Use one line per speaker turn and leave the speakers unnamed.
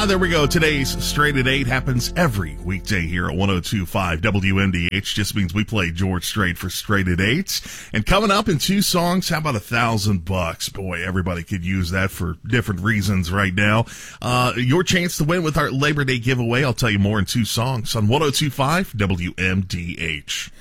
There we go. Today's Straight at 8 happens every weekday here at 102.5 WMDH. Just means we play George Strait for Straight at 8. And coming up in 2 songs, how about $1,000? Boy, everybody could use that for different reasons right now. Your chance to win with our Labor Day giveaway. I'll tell you more in 2 songs on 102.5 WMDH.